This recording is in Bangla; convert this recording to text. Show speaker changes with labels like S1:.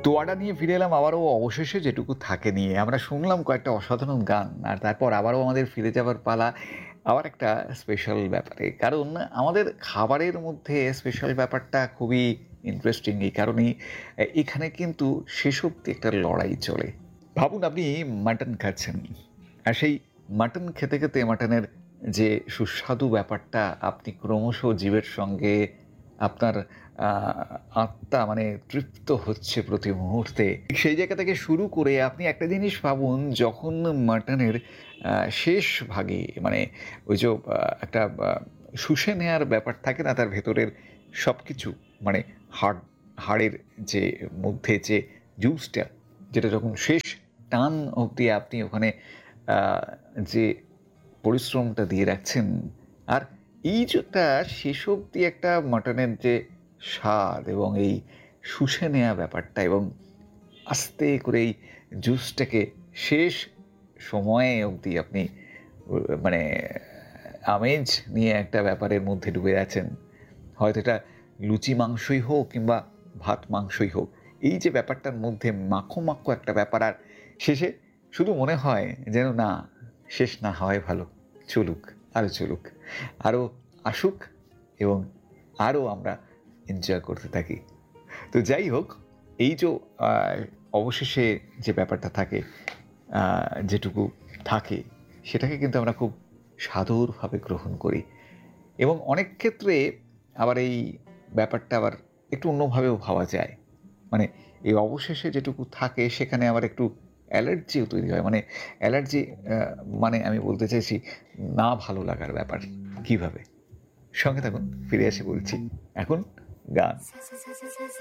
S1: তোয়াটা নিয়ে ফিরে এলাম আবারও অবশেষে যেটুকু থাকে নিয়ে। আমরা শুনলাম কয়েকটা অসাধারণ গান। আর তারপর আবারও আমাদের ফিরে যাবার পালা আবার একটা স্পেশাল ব্যাপারে। কারণ আমাদের খাবারের মধ্যে স্পেশাল ব্যাপারটা খুবই ইন্টারেস্টিং এই কারণেই এখানে কিন্তু শেষ অবধি একটা লড়াই চলে। ভাবুন আপনি মাটন খাচ্ছেন। আর সেই মাটন খেতে, খেতে মাটনের যে সুস্বাদু ব্যাপারটা আপনি ক্রমশ জিভের সঙ্গে আপনার আ আত্মা মানে তৃপ্ত হচ্ছে প্রতি মুহূর্তে। সেই জায়গা থেকে শুরু করে আপনি একটা জিনিস ভাবুন যখন মাটনের শেষ ভাগে মানে ওই যে একটা শুষে নেয়ার ব্যাপার থাকে না তার ভেতরের সবকিছু মানে হাড়ের যে মধ্যে যে জুসটা যেটা যখন শেষ টান অবধি আপনি ওখানে আ যে পরিশ্রমটা দিয়ে রাখছেন আর এই যেটা শেষ অবধি একটা মাটনের যে স্বাদ এবং এই শুষে নেয়া ব্যাপারটা এবং আস্তে করে এই জুসটাকে শেষ সময়ে অবধি আপনি মানে আমেজ নিয়ে একটা ব্যাপারের মধ্যে ডুবে যাচ্ছেন। হয়তো এটা লুচি মাংসই হোক কিংবা ভাত মাংসই হোক। এই যে ব্যাপারটার মধ্যে মাখো, মাখো একটা ব্যাপার আর শেষে শুধু মনে হয় যেন না শেষ না হওয়াই ভালো। চলুক, আরও চলুক। আরও আসুক এবং আরও আমরা এনজয় করতে থাকি। তো যাই হোক, এই যে আ অবশেষে যে ব্যাপারটা থাকে, যেটুকু থাকে সেটাকে কিন্তু আমরা খুব সাদরভাবে গ্রহণ করি এবং অনেক ক্ষেত্রে আবার এই ব্যাপারটা আবার একটু অন্যভাবেও ভাবা যায়। মানে এই অবশেষে যেটুকু থাকে সেখানে আবার একটু অ্যালার্জিও তৈরি হয়। মানে অ্যালার্জি মানে আমি বলতে চাইছি না ভালো লাগার ব্যাপার। কিভাবে? সঙ্গে থাকুন, ফিরে এসে বলছি। এখন গান।